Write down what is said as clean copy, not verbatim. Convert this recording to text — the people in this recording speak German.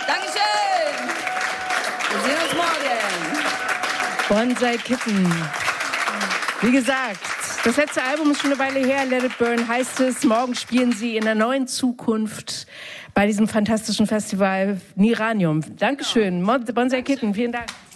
Dankeschön. Wir sehen uns morgen. Bonsai Kitten. Wie gesagt, das letzte Album ist schon eine Weile her. Let It Burn heißt es. Morgen spielen sie in der neuen Zukunft bei diesem fantastischen Festival Niranium. Dankeschön. Bonsai Kitten, vielen Dank.